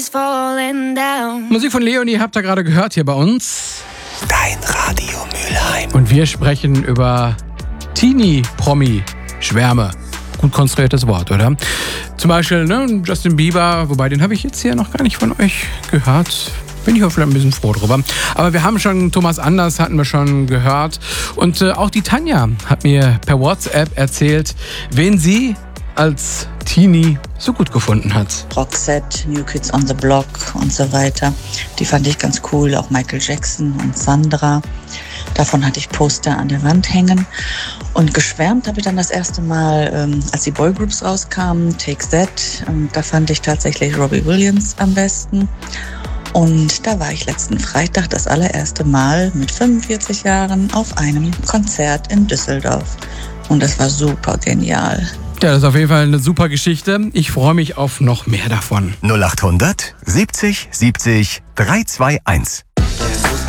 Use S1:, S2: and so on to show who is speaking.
S1: Musik von Leonie habt ihr gerade gehört hier bei uns.
S2: Dein Radio Mülheim.
S1: Und wir sprechen über Teenie-Promi-Schwärme. Gut konstruiertes Wort, oder? Zum Beispiel Justin Bieber, wobei den habe ich jetzt hier noch gar nicht von euch gehört. Bin ich auch vielleicht ein bisschen froh drüber. Aber wir haben schon Thomas Anders, hatten wir schon gehört. Und auch die Tanja hat mir per WhatsApp erzählt, wen sie als Teenie so gut gefunden hat.
S3: Roxette, New Kids on the Block und so weiter. Die fand ich ganz cool. Auch Michael Jackson und Sandra. Davon hatte ich Poster an der Wand hängen. Und geschwärmt habe ich dann das erste Mal, als die Boygroups rauskamen, Take That. Da fand ich tatsächlich Robbie Williams am besten. Und da war ich letzten Freitag das allererste Mal mit 45 Jahren auf einem Konzert in Düsseldorf. Und das war super genial.
S1: Ja, das ist auf jeden Fall eine super Geschichte. Ich freue mich auf noch mehr davon.
S2: 0800 70 70 321.